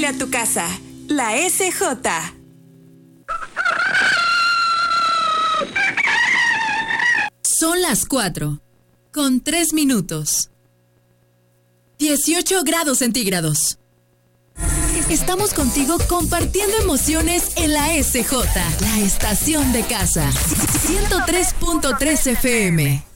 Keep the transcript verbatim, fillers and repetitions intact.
Huele a tu casa. La S J. Son las cuatro, con tres minutos. dieciocho grados centígrados. Estamos contigo compartiendo emociones en la S J, la estación de casa. ciento tres punto tres F M.